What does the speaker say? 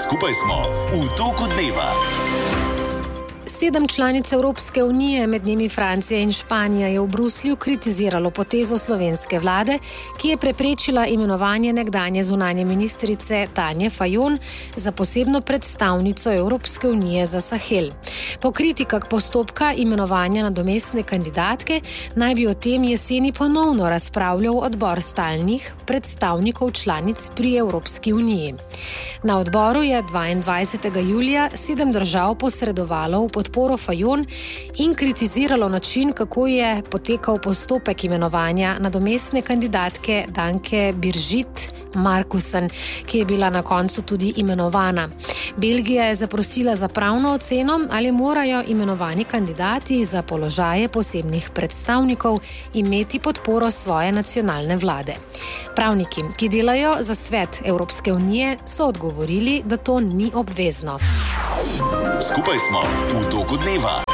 Skupaj smo v toku dneva. 7 članic Evropske unije, med njimi Francija in Španija, je v Bruslju kritiziralo potezo slovenske vlade, ki je preprečila imenovanje nekdanje zunanje ministrice Tanje Fajon za posebno predstavnico Evropske unije za Sahel. Po kritikah postopka imenovanja nadomestne kandidatke naj bi o tem jeseni ponovno razpravljal odbor stalnih predstavnikov članic pri Evropski uniji. Na odboru je 22. julija 7 držav posredovalo v podporo Fajon in kritiziralo način, kako je potekal postopek imenovanja nadomestne kandidatke Danke Birgit Markussen, ki je bila na koncu tudi imenovana. Belgija je zaprosila za pravno oceno, ali morajo imenovani kandidati za položaje posebnih predstavnikov imeti podporo svoje nacionalne vlade. Pravniki, ki delajo za Svet Evropske unije, so odgovorili, da to ni obvezno. Skupaj smo v toku dneva.